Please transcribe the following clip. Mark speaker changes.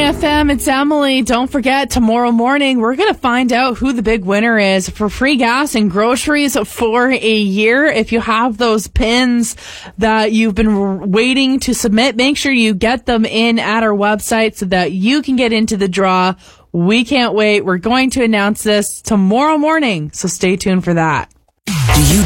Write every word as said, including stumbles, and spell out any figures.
Speaker 1: F M, it's Emily. Don't forget, tomorrow morning, we're going to find out who the big winner is for free gas and groceries for a year. If you have those pins that you've been waiting to submit, make sure you get them in at our website so that you can get into the draw. We can't wait. We're going to announce this tomorrow morning, so stay tuned for that.
Speaker 2: Do you